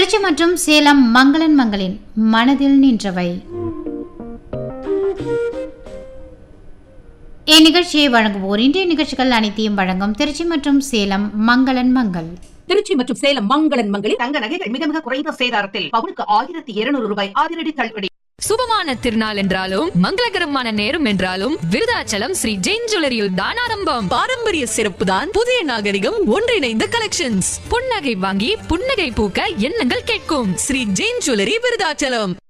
திருச்சி மற்றும் சேலம் மங்களன் மங்களின் மனதில் நின்றவை. இந்நிகழ்ச்சியை வழங்குவோர் இன்றைய நிகழ்ச்சிகள் அனைத்தையும் வழங்கும் திருச்சி மற்றும் சேலம் மங்களன் மங்கள். திருச்சி மற்றும் சேலம் மங்களன் மங்களில் தங்க நகைகள் மிக மிக குறைந்த சேதாரத்தில் பவுனுக்கு 1200 ரூபாய் அதிரடி தள்ளுபடி. சுபமான திருநாள் என்றாலும் மங்களகரமான நேரம் என்றாலும் விருதாச்சலம் ஸ்ரீ ஜெயின் ஜுவல்லரியில் தான் ஆரம்பம். பாரம்பரிய சிறப்பு தான் புதிய நாகரிகம் ஒன்றிணைந்த கலெக்ஷன்ஸ். புன்னகை வாங்கி புன்னகை பூக்க எண்ணங்கள் கேட்கும் ஸ்ரீ ஜெயின் ஜுவல்லரி விருதாச்சலம்.